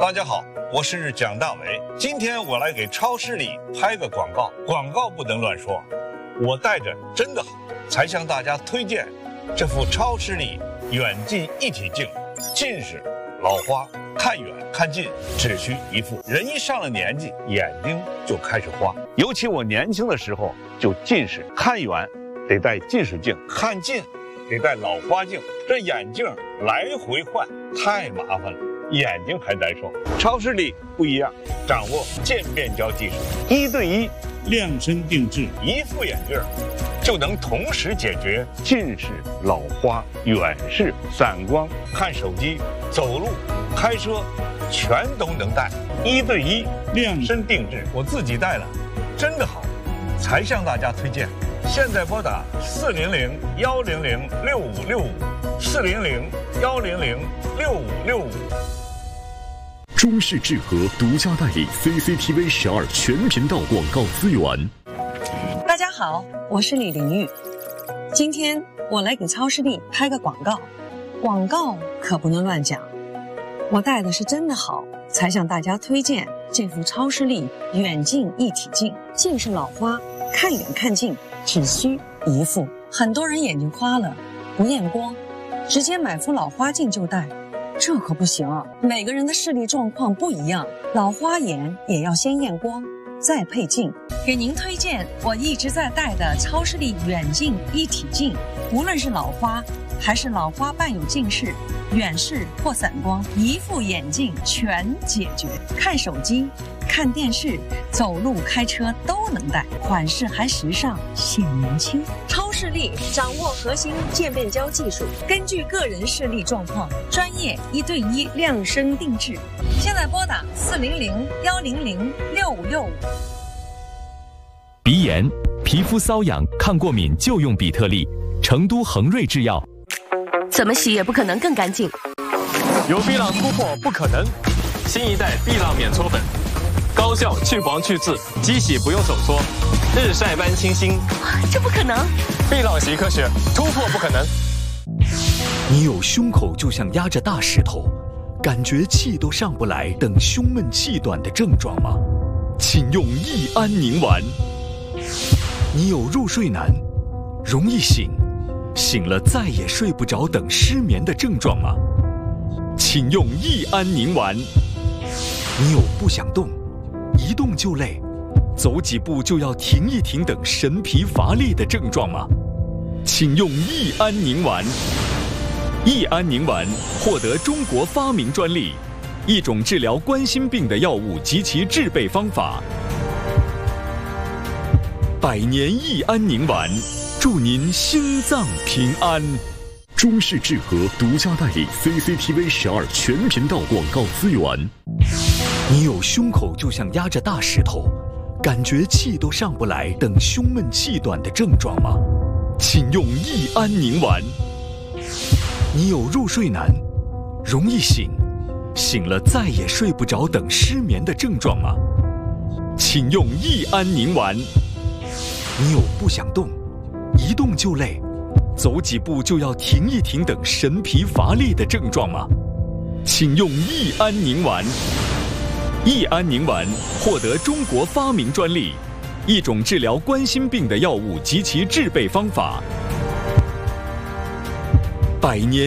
大家好，我是蒋大为。今天我来给超市里拍个广告，广告不能乱说。我戴着真的好，才向大家推荐这副超视力远近一体镜。近视、老花，看远看近只需一副。人一上了年纪，眼睛就开始花。尤其我年轻的时候就近视，看远得戴近视镜，看近得戴老花镜。这眼镜来回换太麻烦了，眼睛还难受。超视力不一样，掌握渐变焦技术，1对1 量身定制， 一副眼镜就能同时解决近视、老花、远视、散光、看手机、走路、开车，全都能戴。1对1量身定制，我自己戴了，真的好，才向大家推荐。现在拨打400-100-6565，400-100-6565。 中视智和独家代理 CCTV 12全频道广告资源。 大家好，我是李玲玉。今天我来给超视力拍个广告，广告可不能乱讲。我戴的是真的好，才向大家推荐这副超视力远近一体镜。近视老花，看远看近只需一副。很多人眼睛花了不验光，直接买副老花镜就戴，这可不行啊！每个人的视力状况不一样，老花眼也要先验光，再配镜。给您推荐我一直在戴的超视力远近一体镜，无论是老花还是老花伴有近视、远视或散光，一副眼镜全解决。看手机、看电视、走路、开车都能戴，款式还时尚，显年轻。超视力掌握核心渐变焦技术，根据个人视力状况，专业1对1量身定制。现在拨打400-100-6565。 鼻炎、皮肤瘙痒、抗过敏就用比特利，成都恒瑞制药。 怎么洗也不可能更干净。 有碧朗突破不可能，新一代碧朗免搓粉，高效去黄去渍，机洗不用手搓，日晒般清新。 这不可能！ 碧朗洗科学，突破不可能。 你有胸口就像压着大石头，感觉气都上不来等胸闷气短的症状吗？请用益安宁丸。你有入睡难，容易醒，醒了再也睡不着等失眠的症状吗？请用益安宁丸。你有不想动，一动就累，走几步就要停一停等神疲乏力的症状吗？请用益安宁丸。益安宁丸获得中国发明专利，一种治疗冠心病的药物及其制备方法。100年益安宁丸，祝您心脏平安。中视智和独家代理 CCTV 12全频道广告资源。你有胸口就像压着大石头，感觉气都上不来等胸闷气短的症状吗？请用益安宁丸。你有入睡难，容易醒，醒了再也睡不着等失眠的症状吗？请用益安宁丸。你有不想动，一动就累，走几步就要停一停等神疲乏力的症状吗？请用益安宁丸。益安宁丸获得中国发明专利，一种治疗冠心病的药物及其制备方法。100年